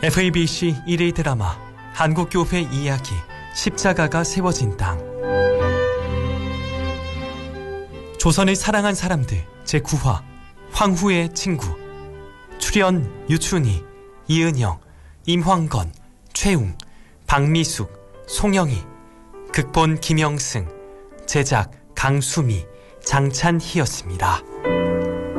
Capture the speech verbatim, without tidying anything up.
에프에이비씨 일 일 드라마 한국교회 이야기 십자가가 세워진 땅. 조선을 사랑한 사람들 제구 화 황후의 친구. 출연 유춘희, 이은영, 임황건, 최웅, 박미숙, 송영희. 극본 김영승, 제작 강수미, 장찬희였습니다.